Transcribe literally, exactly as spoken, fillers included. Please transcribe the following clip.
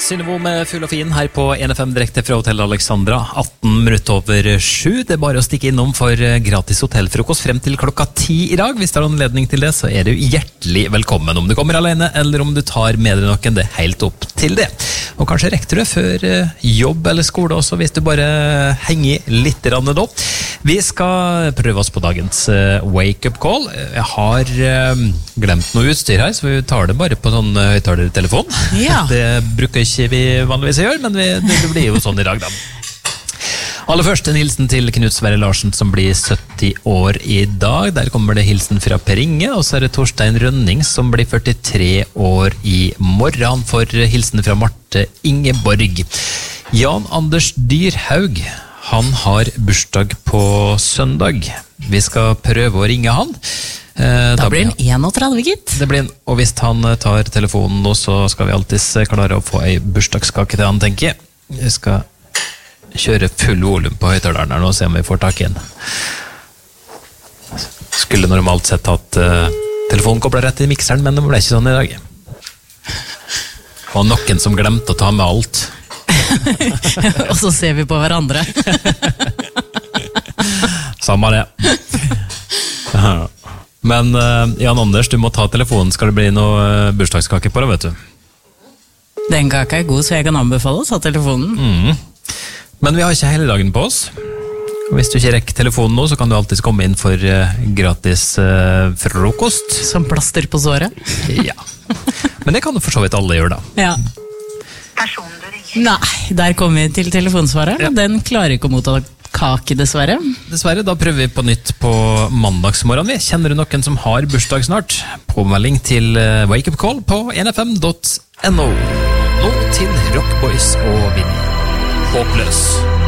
Synnøve med Full og Fin her på N F M direkte fra Hotell Alexandra, atten minutter over sju. Det er bare å stikke innom for gratis hotellfrokost frem til klokka ti i dag. Hvis det er anledning til det, så er du hjertelig velkommen. Om du kommer alene, eller om du tar med deg noen, det er helt opp til det. Og kanskje rekker du det før jobb eller skole også, hvis du bare henger litt rann da. Vi skal prøve oss på dagens wake-up call. Jeg har glemt noe utstyr her, så vi tar det bare på sånn høyttalertelefon. Ja. Det bruker ikke vi vanligvis å gjøre, men vi, det blir jo sånn i dag da. Aller først en hilsen til Knut Sverre Larsen som blir sytti år i dag. Der kommer det hilsen fra Per Inge, og så er det Torstein Rønning som blir førtitre år i morgen. For hilsen fra Marte Ingeborg. Jan Anders Dyrhaug, han har bursdag på søndag. Vi skal prøve å ringe han. Da, da blir han enogtredve, gitt. Det blir en, og hvis han tar telefonen nå, så skal vi alltid klare å få ei bursdagskake til han, tenker jeg. Vi skal kjøre full volum på høyttaleren her nå, og se om vi får tak i den. Skulle normalt sett hatt uh, telefonen koblet rett i mikseren, men det ble ikke sånn i dag. Det var noen som glemte å ta med alt. Og så ser vi på hverandre. Samme det. Men uh, Jan Anders, du må ta telefonen, skal det bli noe uh, bursdagskake på det, vet du. Den kaka er god, så jeg kan anbefale å ta telefonen. Mm. Men vi har ikke hele dagen på oss. Hvis du ikke rekker telefonen nå, så kan du alltid komme inn for uh, gratis uh, frokost. Som plaster på såret. Ja. Men det kan du for så vidt alle gjøre da. Ja. Nei, der kommer vi til telefonsvaret. Ja. Den klarer ikke å motta kake, dessverre. Dessverre, da prøver vi på nytt på mandagsmorgen. Vi kjenner du noen som har bursdag snart? Påmelding til uh, Wake Up Call på n f m dot n o. Nå til Rock Boys og Vinnie. Håpløs.